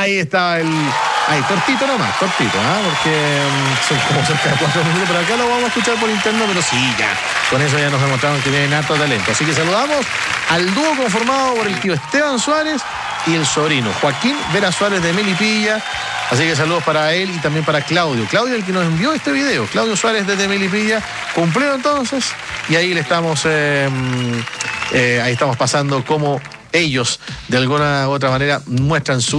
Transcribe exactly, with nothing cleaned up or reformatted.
Ahí está el... Ahí, cortito nomás, cortito, ¿ah? Porque um, son como cerca de cuatro minutos, pero acá lo vamos a escuchar por interno, pero sí, ya. Con eso ya nos demostraron que tienen harto talento. Así que saludamos al dúo conformado por el tío Esteban Suárez y el sobrino Joaquín Vera Suárez de Melipilla. Así que saludos para él y también para Claudio. Claudio, el que nos envió este video. Claudio Suárez desde Melipilla. Cumplió entonces y ahí le estamos, eh, eh, ahí estamos pasando cómo ellos de alguna u otra manera muestran su